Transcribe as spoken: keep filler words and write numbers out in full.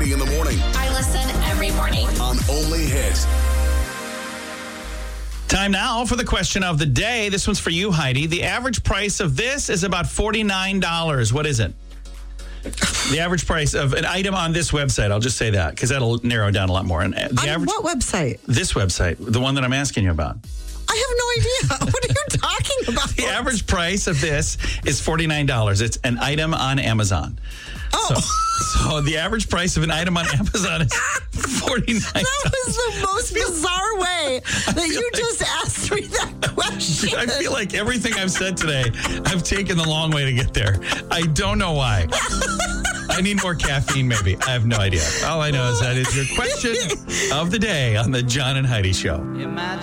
Heidi in the morning. I listen every morning. On Only Hit. Time now for the question of the day. This one's for you, Heidi. The average price of this is about forty-nine dollars. What is it? The average price of an item on this website. I'll just say that because that'll narrow down a lot more. And the On average, what website? This website, the one that I'm asking you about. I have no idea. What are you talking about? The average price of this is forty-nine dollars. It's an item on Amazon. Oh. So, so the average price of an item on Amazon is forty-nine dollars. That was the most bizarre way that you like, just asked me that question. I feel like everything I've said today, I've taken the long way to get there. I don't know why. I need more caffeine, maybe. I have no idea. All I know is that is your question of the day on the John and Heidi Show.